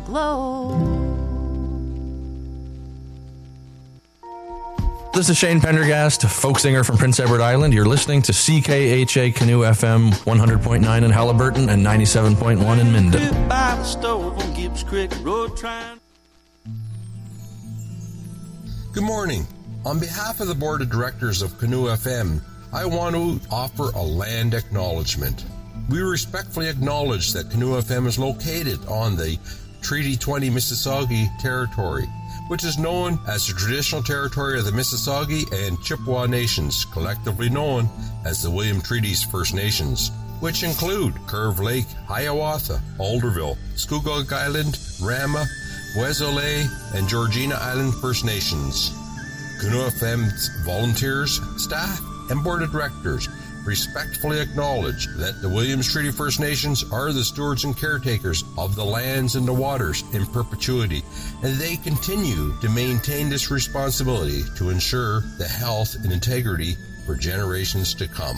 globe. This is Shane Pendergast, folk singer from Prince Edward Island. You're listening to CKHA Canoe FM 100.9 in Halliburton and 97.1 in Minden. By the stove on Gibbs Creek Road trying. Good morning. On behalf of the Board of Directors of Canoe FM, I want to offer a land acknowledgement. We respectfully acknowledge that Canoe FM is located on the Treaty 20 Mississauga territory, which is known as the traditional territory of the Mississauga and Chippewa Nations, collectively known as the William Treaties First Nations, which include Curve Lake, Hiawatha, Alderville, Scugog Island, Rama, Wesole, and Georgina Island First Nations. Canoe FM's volunteers, staff, and board of directors respectfully acknowledge that the Williams Treaty First Nations are the stewards and caretakers of the lands and the waters in perpetuity, and they continue to maintain this responsibility to ensure the health and integrity for generations to come.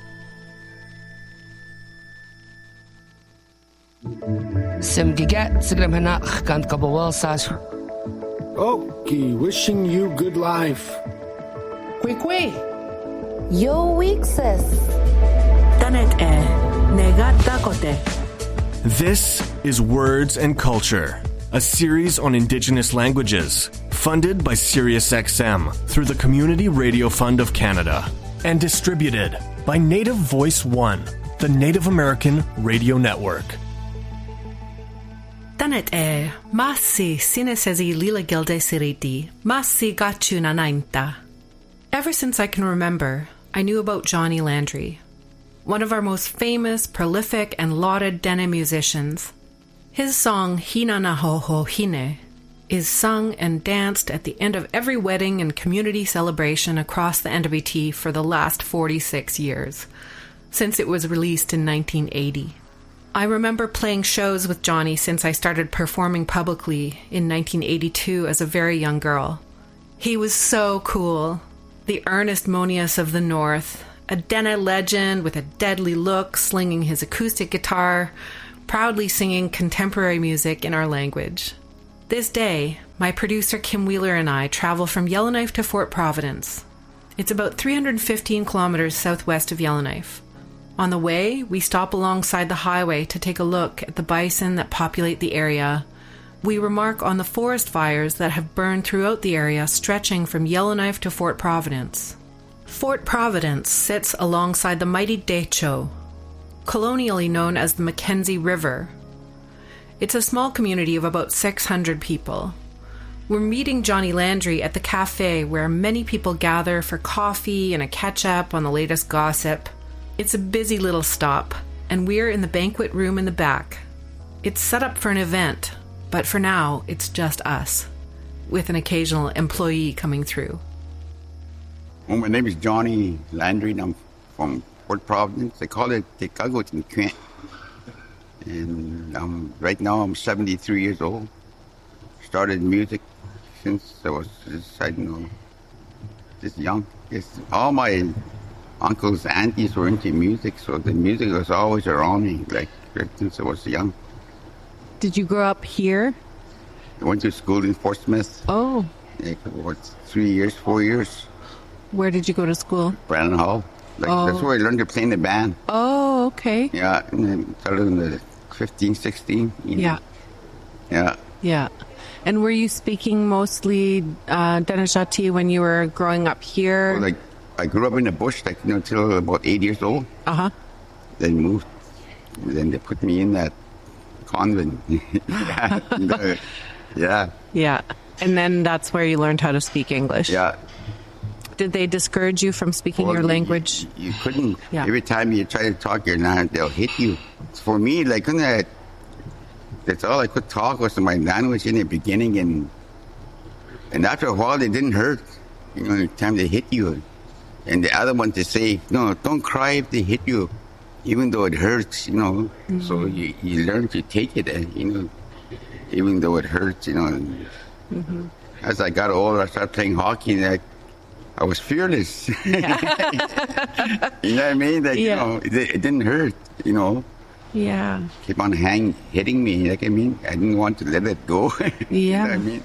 Okay, wishing you good life. Kwekwe. Yo weeksis. Tanet negata kote. This is Words and Culture, a series on Indigenous languages, funded by SiriusXM through the Community Radio Fund of Canada, and distributed by Native Voice One, the Native American Radio Network. Tanet masi sinesezi lila gilde siriti, masi gachu nanainta. Ever since I can remember, I knew about Johnny Landry, one of our most famous, prolific, and lauded Dene musicians. His song, Hina na ho ho hine, is sung and danced at the end of every wedding and community celebration across the NWT for the last 46 years, since it was released in 1980. I remember playing shows with Johnny since I started performing publicly in 1982 as a very young girl. He was so cool. The Ernest Monius of the North, a Dene legend with a deadly look, slinging his acoustic guitar, proudly singing contemporary music in our language. This day, my producer Kim Wheeler and I travel from Yellowknife to Fort Providence. It's about 315 kilometers southwest of Yellowknife. On the way, we stop alongside the highway to take a look at the bison that populate the area. We remark on the forest fires that have burned throughout the area, stretching from Yellowknife to Fort Providence. Fort Providence sits alongside the mighty Decho, colonially known as the Mackenzie River. It's a small community of about 600 people. We're meeting Johnny Landry at the cafe where many people gather for coffee and a catch-up on the latest gossip. It's a busy little stop, and we're in the banquet room in the back. It's set up for an event, but for now, it's just us, with an occasional employee coming through. Well, my name is Johnny Landry, and I'm from Fort Providence. They call it Tekagotinquint. And right now I'm 73 years old. Started music since I was just young. All my uncles, aunties were into music, so the music was always around me, like since I was young. Did you grow up here? I went to school in Fort Smith. Oh. Yeah, for 4 years. Where did you go to school? Brandon Hall. That's where I learned to play in the band. Oh, okay. Yeah, and then started in the 15, 16. Yeah. Yeah. Yeah. And were you speaking mostly Denishati when you were growing up here? Well, I grew up in the bush, until about 8 years old. Uh-huh. Then moved. Then they put me in that convent. Yeah. Yeah. And then that's where you learned how to speak English. Yeah. Did they discourage you from speaking your language? You couldn't. Yeah. Every time you try to talk your language, they'll hit you. For me, that's all I could talk was my language in the beginning, and after a while, it didn't hurt. The time they hit you. And the other one to say, no, don't cry if they hit you, even though it hurts, Mm-hmm. So you learn to take it, even though it hurts, Mm-hmm. As I got older, I started playing hockey, and I was fearless. You know what I mean? It didn't hurt, Yeah. Keep on hitting me. Like, I mean, I didn't want to let it go. You know what I mean?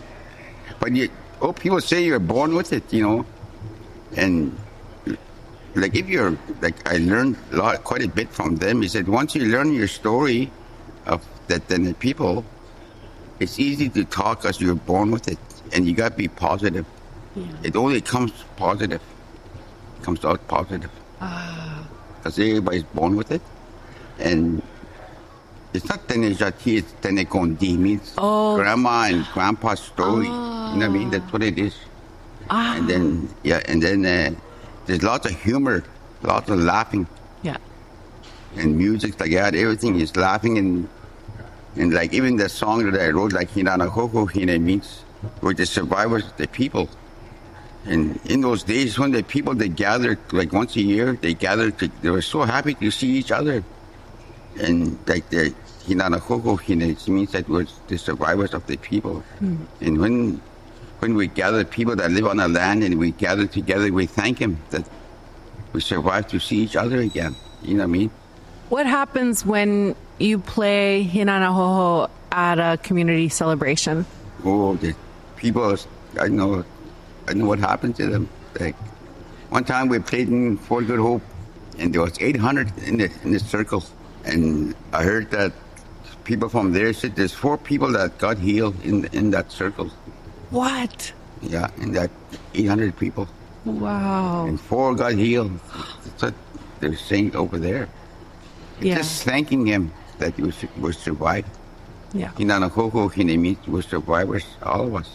But people say you're born with it, you know. And like if you're like, I learned quite a bit from them. He said once you learn your story of that, then the people, it's easy to talk because you're born with it, and you got to be positive. Yeah. It only comes positive. It comes out positive. Because everybody's born with it, and it's not Tenejati, it's Tenekondi. Means grandma and grandpa's story. You know what I mean? That's what it is. And then there's lots of humor, lots of laughing. Yeah. And music like that, everything is laughing, and like even the song that I wrote, like Hinana Hoko Hine means were the survivors of the people. And in those days when the people, they gathered like once a year, they were so happy to see each other. And like the Hinana Hoko Hine means that we're the survivors of the people. And when we gather people that live on the land and we gather together, we thank him that we survived to see each other again. You know what I mean? What happens when you play Hinana Hoho at a community celebration? Oh, the people, I know what happened to them. Like one time we played in Fort Good Hope, and there was 800 in the circle, and I heard that people from there said there's 4 people that got healed in that circle. What? Yeah, in that 800 people. Wow. And 4 got healed. That's what they're saying over there. It's just thanking him that you were survived. Yeah. Hinana Hoko Hine means we're survivors, all of us.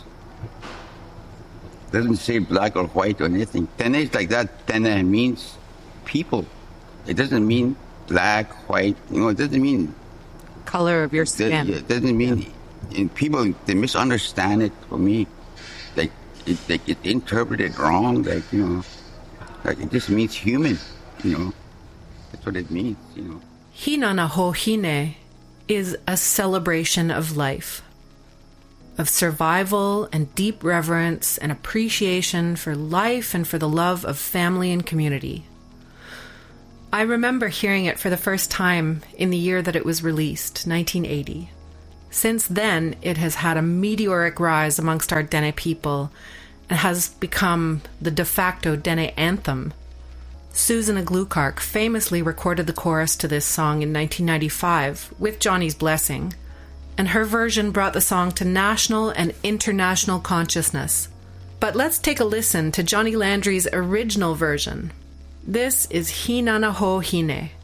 Doesn't say black or white or anything. Tene is like that. Tene means people. It doesn't mean black, white. You know, it doesn't mean color of your skin. It doesn't mean. And people, they misunderstand it. For me, like it interpreted wrong. Like, you know, like it just means human. You know, that's what it means. You know. Hinana Hohine is a celebration of life, of survival and deep reverence and appreciation for life and for the love of family and community. I remember hearing it for the first time in the year that it was released, 1980. Since then, it has had a meteoric rise amongst our Dene people and has become the de facto Dene anthem. Susan Aglukark famously recorded the chorus to this song in 1995 with Johnny's blessing, and her version brought the song to national and international consciousness. But let's take a listen to Johnny Landry's original version. This is Hinana Hohine.